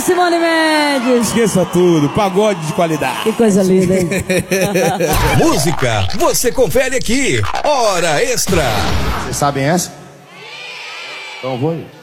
Simone Mendes. Esqueça tudo, pagode de qualidade. Que coisa linda, hein? Música, você confere aqui. Hora Extra. Vocês sabem essa? Então eu vou ir.